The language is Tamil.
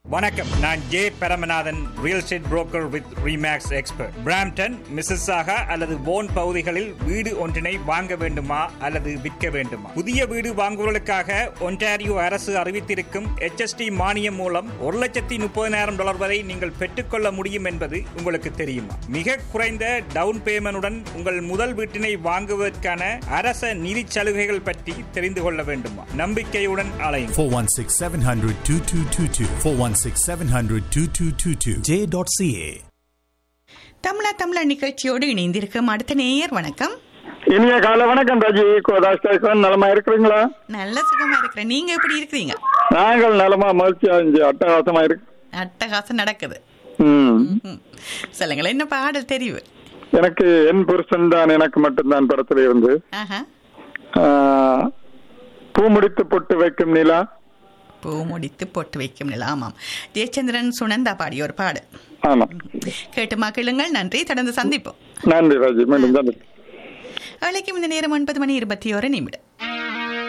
வணக்கம், நான் J Paramanathan, real estate broker with remakes expert. Brampton, மிஸ்ஸஸாகா அல்லது போன் பகுதிகளில் வீடு ஒன்றினை வாங்க வேண்டுமா அல்லது விற்க வேண்டுமா? புதிய வீடு வாங்குவதற்காக ஒன்டாரியோ அரசு அறிவித்திருக்கும் HST மானியம் மூலம் $130,000 வரை நீங்கள் பெற்றுக்கொள்ள முடியும் என்பது உங்களுக்கு தெரியுமா? மிக குறைந்த டவுன் பேமெண்டுடன் உங்கள் முதல் வீட்டினை வாங்குவதற்கான அரச நிதி சலுகைகள் பற்றி தெரிந்து கொள்ள வேண்டுமா? நம்பிக்கையுடன் அலையுங்கள். 416-700-2222 416-700-2222 J.ca. தமிழா நிகழ்ச்சியோடு இணைந்திருக்கும் அடுத்த நேயர். வணக்கம். இனிய கால வணக்கம் ராஜி. கோதாஸ்தான் நலமா இருக்கிறீங்களா? நல்ல சுகமா இருக்கிறேன். நீங்க எப்படி இருக்கிறீங்க? நாங்கள் நலமா மகிழ்ச்சியா அட்டகாசமா இருக்கு. அட்டகாசம் நடக்குது. சொல்லுங்களேன், என்ன பாடல் தெரிவு? எனக்கு என் புருஷன் தான் எனக்கு மட்டும்தான் படத்துல இருந்து பூ முடித்து பொட்டு வைக்கும் நிலா. பூ முடித்து பொட்டு வைக்கும் நிலா. ஆமாம், ஜெயச்சந்திரன் சுனந்தா பாடிய ஒரு பாடல். ஆமா, கேட்டு மக்களுங்கள். நன்றி, தொடர்ந்து சந்திப்போம். நன்றி ராஜி. மீண்டும் வேலைக்கு இந்த நேரம் 9:21.